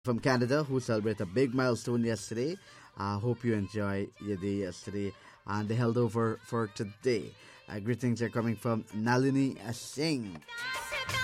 from Canada who celebrated a big milestone yesterday. I hope you enjoy your day yesterday and they held over for today. Greetings are coming from Nalini Singh.